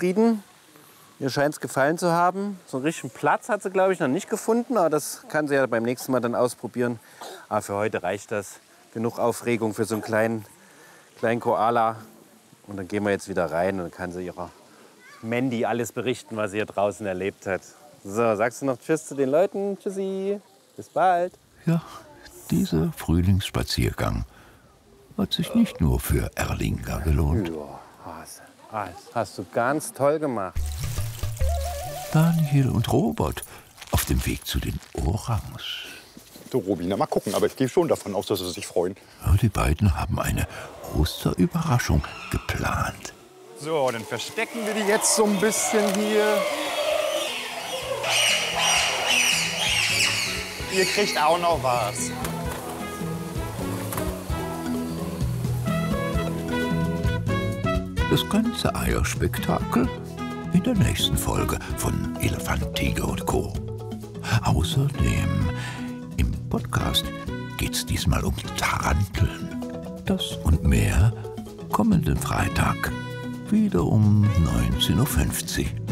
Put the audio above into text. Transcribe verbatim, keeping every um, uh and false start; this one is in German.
zufrieden. Ihr scheint es gefallen zu haben. So einen richtigen Platz hat sie, glaube ich, noch nicht gefunden. Aber das kann sie ja beim nächsten Mal dann ausprobieren. Aber für heute reicht das. Genug Aufregung für so einen kleinen, kleinen Koala. Und dann gehen wir jetzt wieder rein und dann kann sie ihrer Mandy alles berichten, was sie hier draußen erlebt hat. So, sagst du noch Tschüss zu den Leuten? Tschüssi. Bis bald. Ja, dieser Frühlingsspaziergang hat sich nicht nur für Erlinga gelohnt. Ja, hast, hast, hast du ganz toll gemacht. Daniel und Robert auf dem Weg zu den Orangs. Du, Robina, mal gucken, aber ich gehe schon davon aus, dass sie sich freuen. Ja, die beiden haben eine Osterüberraschung geplant. So, dann verstecken wir die jetzt so ein bisschen hier. Ihr kriegt auch noch was. Das ganze Eierspektakel in der nächsten Folge von Elefant, Tiger und Co. Außerdem im Podcast geht's diesmal um Taranteln. Das und mehr kommenden Freitag wieder um neunzehn Uhr fünfzig.